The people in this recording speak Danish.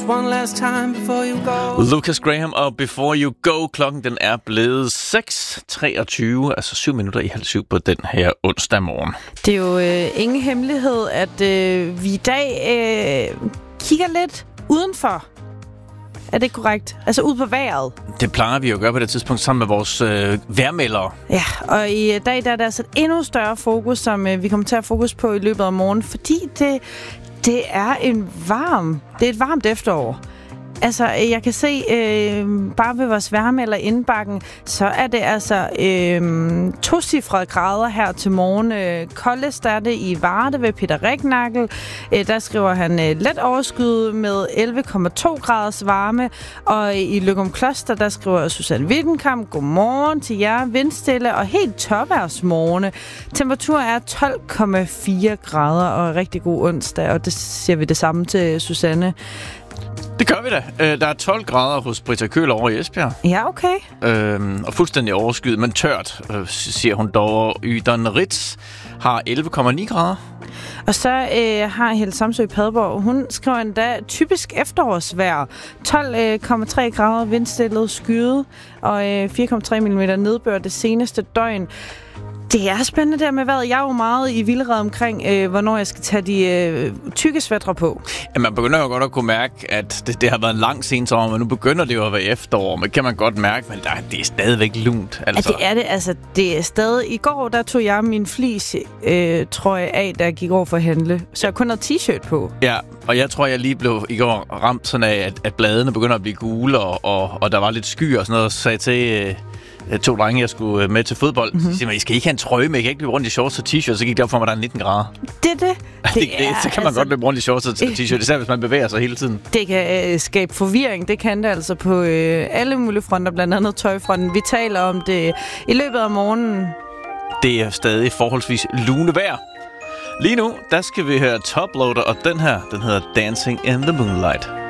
one last time before you go. Lucas Graham og Before You Go. Klokken den er blevet 6:23, altså 7 minutter i halv syv på den her onsdag morgen. Det er jo ingen hemmelighed, at vi i dag kigger lidt udenfor. Er det korrekt? Altså ud på vejret. Det plejer vi jo at gøre på det tidspunkt sammen med vores vejrmeldere. Ja, og i dag der er der altså et endnu større fokus, som vi kommer til at fokus på i løbet af morgenen, fordi det er et varmt efterår. Altså, jeg kan se, bare ved vores vejrmelder indbakken, så er det altså 2-cifrede grader her til morgen. Koldest er det i Varde ved Peter Regnagel. Der skriver han let overskyet med 11,2 graders varme. Og i Løgumkloster, der skriver Susanne Wittenkamp, godmorgen til jer, vindstille og helt tørværsmorgene. Temperaturen er 12,4 grader og rigtig god onsdag, og det siger vi det samme til Susanne. Det gør vi da. Der er 12 grader hos Britta Køhler over i Esbjerg. Ja, okay. Og fuldstændig overskyet, men tørt, siger hun dog. Ydon Ritz har 11,9 grader. Og så har Helle Samsø i Padborg, hun skriver endda typisk efterårsvejr. 12,3 grader vindstillet skyet og 4,3 mm nedbør det seneste døgn. Det er spændende der med vejret. Jeg er jo meget i vildred omkring, hvornår jeg skal tage de tykke sweatre på. Ja, man begynder jo godt at kunne mærke, at det har været en lang sensommer, men nu begynder det jo at være efterår. Men kan man godt mærke, men det er stadigvæk lunt. Altså. Ja, det er det. Altså, det er stadig... I går, der tog jeg min fleece trøje af, da jeg gik over for at handle. Så jeg kun havde t-shirt på. Ja, og jeg tror, jeg lige blev i går ramt sådan af, at bladene begynder at blive gule, og der var lidt skyer og sådan noget, og sagde til... 2 drenge, jeg skulle med til fodbold. Så siger man, I skal ikke have en trøje med, I kan ikke løbe rundt i shorts og t-shirt. Så gik det op for mig, der er 19 grader. Det er det. Så kan man godt løbe rundt i shorts og t-shirt, især hvis man bevæger sig hele tiden. Det kan skabe forvirring. Det kan det altså på alle mulige fronter, blandt andet tøjfronten. Vi taler om det i løbet af morgenen. Det er stadig forholdsvis lune vejr. Lige nu, der skal vi høre Toploader, og den her, den hedder Dancing in the Moonlight.